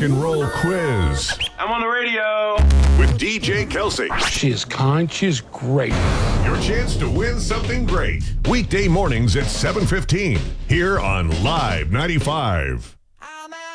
rock and roll quiz I'm on the radio. with DJ Kelsey. She is kind. She is great. Your chance to win something great. Weekday mornings at 7:15 here on Live 95.